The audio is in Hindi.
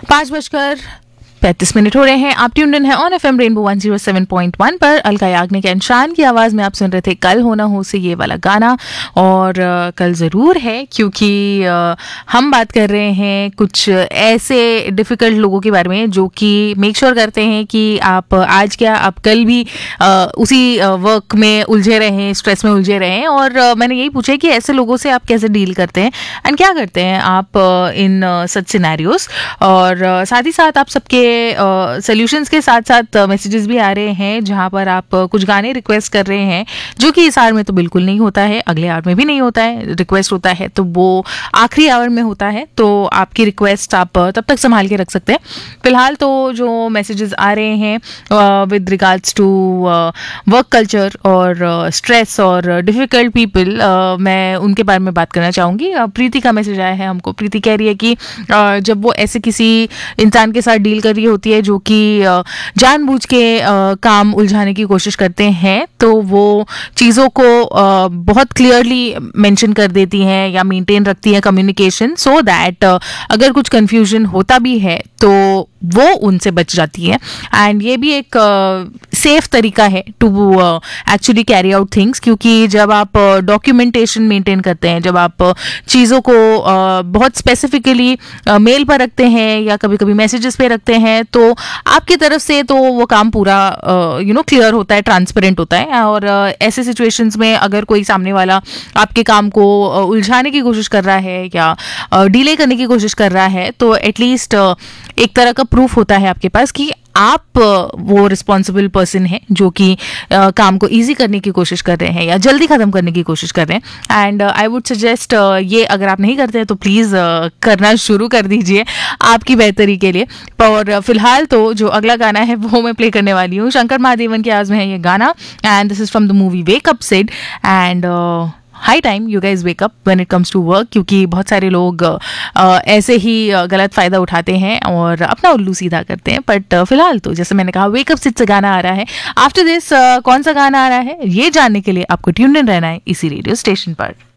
5:35 हो रहे हैं। आप ट्यून्ड इन है ऑन एफएम रेनबो 107.1 पर। अलका याग्निक एंड शान की आवाज में आप सुन रहे थे कल हो ना हो से ये वाला गाना। और कल जरूर है क्योंकि हम बात कर रहे हैं कुछ ऐसे डिफिकल्ट लोगों के बारे में जो कि मेक श्योर करते हैं कि आप आज क्या आप कल भी उसी वर्क में उलझे रहें, स्ट्रेस में उलझे रहें। और मैंने यही पूछा कि ऐसे लोगों से आप कैसे डील करते हैं एंड क्या करते हैं आप इन सच सिनेरियोस। और साथ ही साथ आप सबके सॉल्यूशंस के साथ साथ मैसेजेस भी आ रहे हैं जहां पर आप कुछ गाने रिक्वेस्ट कर रहे हैं जो कि इस आवर में तो बिल्कुल नहीं होता है, अगले आवर में भी नहीं होता है। रिक्वेस्ट होता है तो वो आखिरी आवर में होता है, तो आपकी रिक्वेस्ट आप तब तक संभाल के रख सकते हैं। फिलहाल तो जो मैसेजेस आ रहे हैं with regards to work culture और स्ट्रेस और डिफिकल्ट पीपल, मैं उनके बारे में बात करना चाहूँगी। प्रीति का मैसेज आया है हमको। प्रीति कह रही है कि जब वो ऐसे किसी इंसान के साथ डील कर रही होती है जो कि जानबूझ के काम उलझाने की कोशिश करते हैं, तो वो चीज़ों को बहुत क्लियरली मेंशन कर देती हैं या मेंटेन रखती हैं कम्युनिकेशन, सो दैट अगर कुछ कंफ्यूजन होता भी है तो वो उनसे बच जाती है। एंड ये भी एक सेफ तरीका है to actually carry out things, क्योंकि जब आप डॉक्यूमेंटेशन मेंटेन करते हैं, जब आप चीज़ों को बहुत स्पेसिफिकली मेल पर रखते हैं या कभी कभी मैसेजेस पे रखते हैं, तो आपकी तरफ से तो वो काम पूरा क्लियर होता है, ट्रांसपेरेंट होता है। और ऐसे सिचुएशंस में अगर कोई सामने वाला आपके काम को उलझाने की कोशिश कर रहा है या डिले करने की कोशिश कर रहा है, तो एटलीस्ट एक तरह का प्रूफ होता है आपके पास कि आप वो रिस्पॉन्सिबल पर्सन है जो कि काम को इजी करने की कोशिश कर रहे हैं या जल्दी ख़त्म करने की कोशिश कर रहे हैं। एंड आई वुड सजेस्ट ये अगर आप नहीं करते हैं तो प्लीज़ करना शुरू कर दीजिए आपकी बेहतरी के लिए। और फिलहाल तो जो अगला गाना है वो मैं प्ले करने वाली हूँ। शंकर महादेवन की आवाज़ में है ये गाना and this is from the movie wake up Sid. And high time you guys wake up when it comes to work, क्योंकि बहुत सारे लोग ऐसे ही गलत फ़ायदा उठाते हैं और अपना उल्लू सीधा करते हैं। बट फिलहाल तो जैसे मैंने कहा वेक अप सिड से गाना आ रहा है। आफ्टर दिस कौन सा गाना आ रहा है ये जानने के लिए आपको ट्यून्ड इन रहना है इसी रेडियो स्टेशन पर।